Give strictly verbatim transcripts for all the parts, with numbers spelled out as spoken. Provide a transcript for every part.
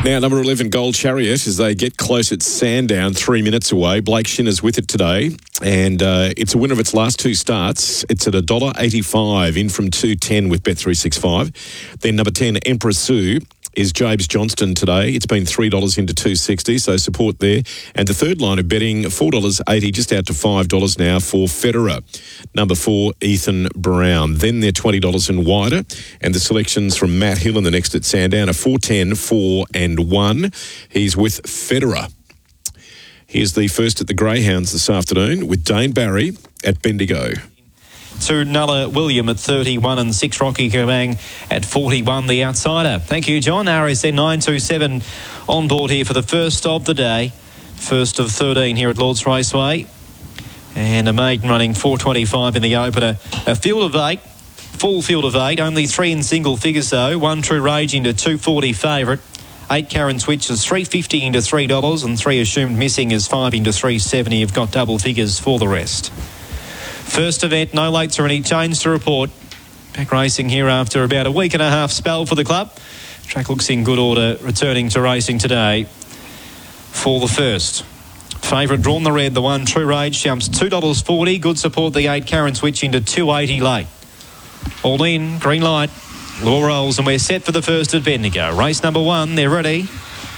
Now, number eleven, Gold Chariot, as they get close at Sandown, three minutes away. Blake Shinner's with it today, and uh, it's a winner of its last two starts. It's at one dollar eighty-five, in from two ten with Bet three sixty-five. Then number ten, Empress Sue, is James Johnston today. It's been three dollars into two sixty, so support there. And the third line of betting, four dollars eighty, just out to five dollars now for Federer. Number four, Ethan Brown. Then they're twenty dollars and wider. And the selections from Matt Hill in the next at Sandown are four ten, four and one. He's with Federer. Here's the first at the Greyhounds this afternoon with Dane Barry at Bendigo. To Nulla William at thirty-one and six Rocky Kabang at forty-one, the outsider. Thank you, John. R S N nine two seven on board here for the first of the day. First of thirteen here at Lords Raceway. And a maiden running four twenty-five in the opener. A field of eight, full field of eight, only three in single figures though. One True Rage into two forty favourite. Eight Karen Switch is three fifty into three dollars, and three Assumed Missing is five into three seventy. You've got double figures for the rest. First event, no lates or any change to report. Back racing here after about a week and a half spell for the club. Track looks in good order, returning to racing today for the first. Favourite drawn the red, the one True Rage jumps two dollars forty. Good support, the eight Karen Switch into two eighty late. All in, green light, lure rolls, and we're set for the first at Bendigo. Race number one, they're ready.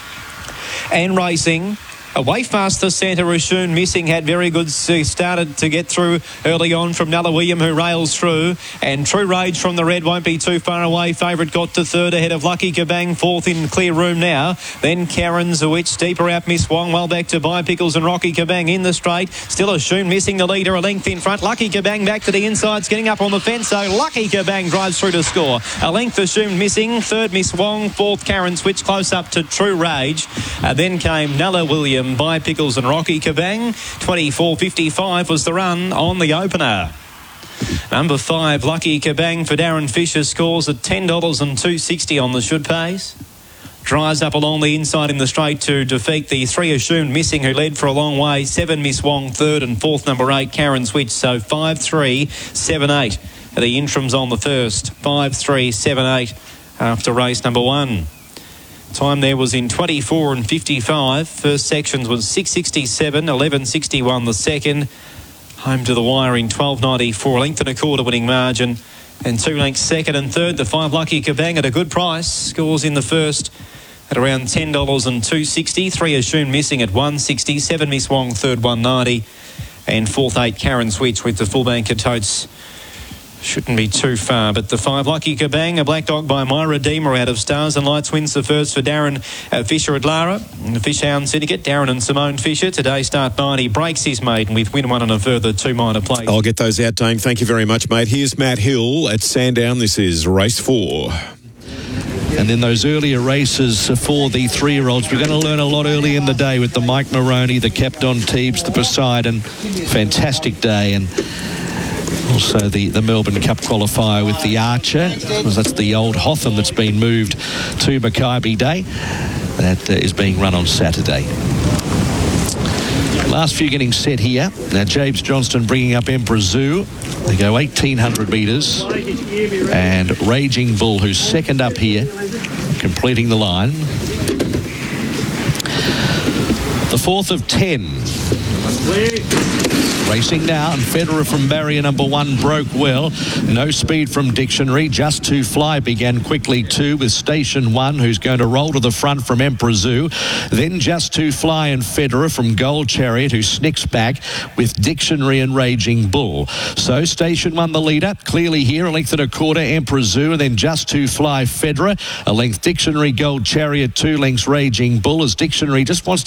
And racing. Away fast the centre, Assumed Missing had very good, uh, started to get through early on from Nulla William, who rails through, and True Rage from the red won't be too far away. Favourite got to third ahead of Lucky Kabang, fourth in clear room now. Then Karen's a Witch, deeper out Miss Wong, well back to Buy Pickles and Rocky Kabang in the straight. Still Assumed Missing the leader, a length in front. Lucky Kabang back to the insides, getting up on the fence, so Lucky Kabang drives through to score. A length Assumed Missing, third Miss Wong, fourth Karen Switch, close up to True Rage. Uh, then came Nulla William, Buy Pickles and Rocky Kabang. twenty-four fifty-five was the run on the opener. Number five, Lucky Kabang for Darren Fisher, scores at ten dollars and two sixty on the should pays. Drives up along the inside in the straight to defeat the three Assumed Missing, who led for a long way. Seven Miss Wong third, and fourth number eight Karen Switch. So five three seven eight are the interims on the first. five three seven eight after race number one. Time there was in twenty-four and fifty-five. First sections was six sixty-seven, eleven sixty-one the second. Home to the wire in twelve ninety-four, a length and a quarter winning margin. And two lengths second and third. The five Lucky Kabang at a good price. Scores in the first at around ten dollars and two sixty. Three Assumed Missing at one sixty. Seven Miss Wong third, one ninety. And fourth eight Karen Switch with the full banker totes. Shouldn't be too far, but the five Lucky Kabang, a black dog by My Redeemer out of Stars and Lights, wins the first for Darren uh, Fisher at Lara. And the Fishhound Syndicate, Darren and Simone Fisher. Today start ninety, breaks his maiden with win one and a further two minor plays. I'll get those out, Dane. Thank you very much, mate. Here's Matt Hill at Sandown. This is race four. And then those earlier races for the three-year-olds. We're going to learn a lot early in the day with the Mike Maroney, the Captain Teebs, the Poseidon. Fantastic day. And also the, the Melbourne Cup qualifier with the Archer, because that's the old Hotham that's been moved to Mackay Day. That uh, is being run on Saturday. Last few getting set here. Now James Johnston bringing up Emperor Zoo. They go eighteen hundred metres. And Raging Bull, who's second up here, completing the line. The fourth of ten. Racing now, and Federer from barrier number one broke well. No speed from Dictionary. Just to Fly began quickly too with Station One, who's going to roll to the front from Emperor Zoo. Then Just to Fly and Federer from Gold Chariot, who snicks back with Dictionary and Raging Bull. So Station One the leader, clearly here, a length and a quarter, Emperor Zoo, and then Just to Fly Federer. A length Dictionary, Gold Chariot, two lengths Raging Bull, as Dictionary just wants to